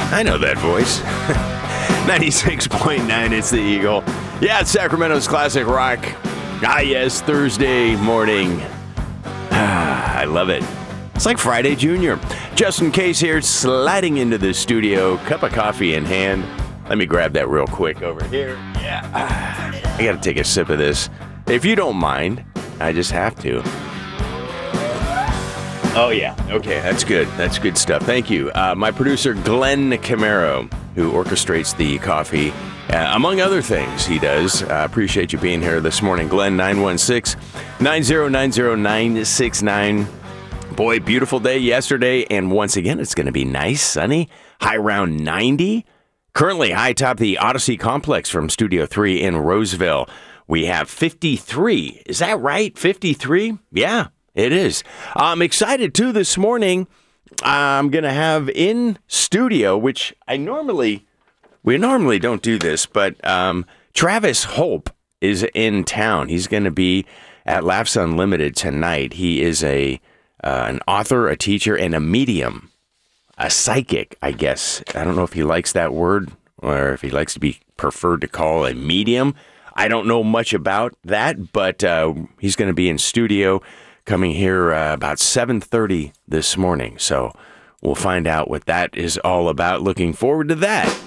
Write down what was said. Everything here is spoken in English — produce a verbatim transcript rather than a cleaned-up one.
I know that voice. ninety-six point nine, it's the Eagle. Yeah, it's Sacramento's classic rock. Ah, yes, Thursday morning. Ah, I love it. It's like Friday Junior Justin Case here, sliding into the studio, cup of coffee in hand. Let me grab that real quick over here. Yeah. Ah, I got to take a sip of this. If you don't mind, I just have to. Oh, yeah. Okay, that's good. That's good stuff. Thank you. Uh, my producer, Glenn Camaro, who orchestrates the coffee, uh, among other things he does. I uh, appreciate you being here this morning. Glenn, nine one six, nine zero nine zero, nine six nine. Boy, beautiful day yesterday, and once again, it's going to be nice, sunny, high around ninety. Currently, high top the Odyssey Complex from Studio three in Roseville. We have fifty-three. Is that right? fifty-three? Yeah. It is. I'm excited, too, this morning. I'm going to have in studio, which I normally, we normally don't do this, but um, Travis Hope is in town. He's going to be at Laughs Unlimited tonight. He is a uh, an author, a teacher, and a medium, a psychic, I guess. I don't know if he likes that word or if he likes to be preferred to call a medium. I don't know much about that, but uh, he's going to be in studio coming here uh, about seven thirty this morning. So we'll find out what that is all about. Looking forward to that.